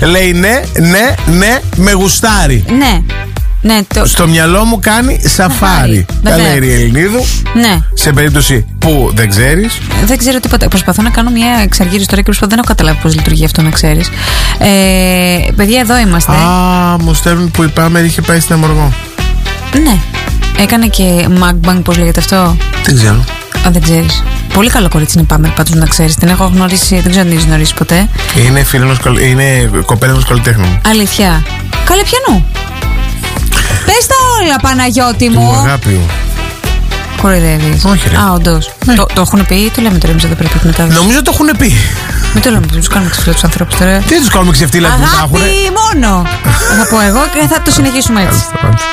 Λέει ναι, με γουστάρει. Ναι. Ναι, στο μυαλό μου κάνει σαφάρι. Τα λέει η Ελληνίδου. Ναι. Σε περίπτωση που δεν ξέρεις. Δεν ξέρω τίποτα. Προσπαθώ να κάνω μια εξαργύρωση τώρα και δεν έχω καταλάβει πώς λειτουργεί αυτό, να ξέρεις. Παιδιά, εδώ είμαστε. Μου στέλνουν που η Πάμερ είχε πάει στην Αμοργό. Ναι. Έκανε και mukbang, πώς λέγεται αυτό. Δεν ξέρω. Δεν ξέρεις. Πολύ καλό κορίτσι είναι η Πάμερ, πάντως να ξέρεις. Την έχω γνωρίσει, δεν ξέρω αν την έχεις γνωρίσει ποτέ. Είναι κοπέλα ενός καλλιτέχνου. Αλήθεια. Καλέ, πιανού. Πες τα όλα, Παναγιώτη μου. Του αγάπη. Κοροϊδεύεις. Όχι, ρε. Όντως. Ναι. Το έχουν πει ή το λέμε τώρα εμείς εδώ πρέπει μετά. Νομίζω το έχουν πει. Μην το λέμε, τους κάνουμε ξεφτύλα τους ανθρώπους τώρα. Τι τους κάνουμε ξεφτύλα που τα έχουν. Αγάπη μόνο. Θα πω εγώ και θα το συνεχίσουμε έτσι.